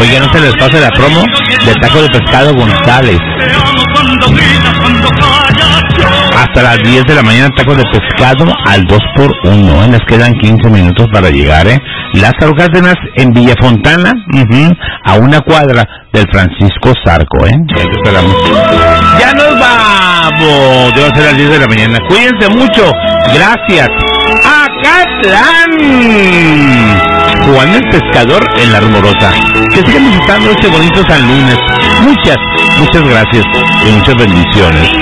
Oiga, no se les pase la promo de taco de pescado González. Hasta las 10 de la mañana, tacos de pescado al 2x1. Les quedan 15 minutos para llegar, Lázaro Cárdenas en Villa Fontana, a una cuadra del Francisco Zarco, Ya te esperamos. Ya nos vamos. Debe ser a las 10 de la mañana. Cuídense mucho. Gracias. Acatlán. Juan el Pescador en La Rumorosa. Que sigan disfrutando este bonito San Lunes. Muchas gracias y muchas bendiciones.